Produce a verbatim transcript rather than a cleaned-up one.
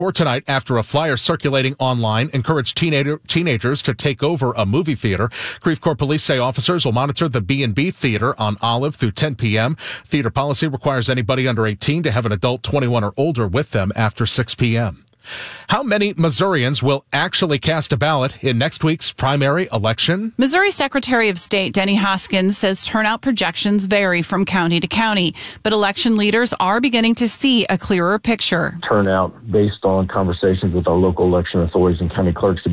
Or tonight, after a flyer circulating online encouraged teenager, teenagers to take over a movie theater. Creve Coeur police say officers will monitor the B and B Theater on Olive through ten p.m. Theater policy requires anybody under eighteen to have an adult twenty-one or older with them after six p.m. How many Missourians will actually cast a ballot in next week's primary election? Missouri Secretary of State Denny Hoskins says turnout projections vary from county to county, but election leaders are beginning to see a clearer picture. Turnout based on conversations with our local election authorities and county clerks